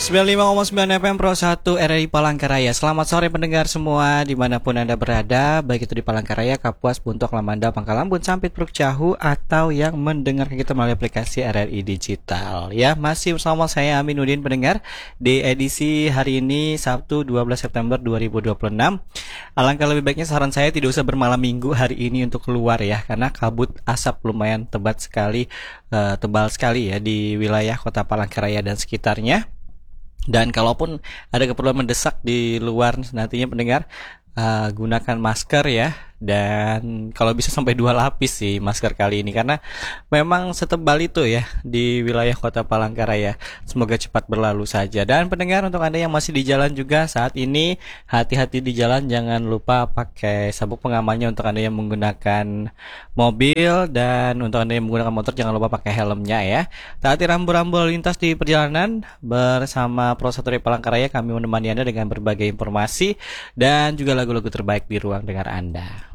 95,9 FM Pro 1 RRI Palangkaraya. Selamat sore pendengar semua dimanapun Anda berada, baik itu di Palangkaraya, Kapuas, Buntok, Lamanda, Pangkalambun, Sampit, Pruk, Cahu, atau yang mendengarkan kita melalui aplikasi RRI Digital. Ya, masih bersama saya Aminuddin pendengar di edisi hari ini Sabtu 12 September 2026. Alangkah lebih baiknya saran saya tidak usah bermalam minggu hari ini untuk keluar ya, karena kabut asap lumayan tebal sekali ya di wilayah Kota Palangkaraya dan sekitarnya. Dan kalaupun ada keperluan mendesak di luar nantinya pendengar, gunakan masker ya. Dan kalau bisa sampai 2 lapis sih masker kali ini, karena memang setebal itu ya di wilayah Kota Palangkaraya. Semoga cepat berlalu saja. Dan pendengar, untuk Anda yang masih di jalan juga saat ini, hati-hati di jalan, jangan lupa pakai sabuk pengamannya untuk Anda yang menggunakan mobil, dan untuk Anda yang menggunakan motor jangan lupa pakai helmnya ya. Taati rambu-rambu lintas di perjalanan. Bersama Pro 1 Palangkaraya kami menemani Anda dengan berbagai informasi dan juga lagu-lagu terbaik di ruang dengar Anda.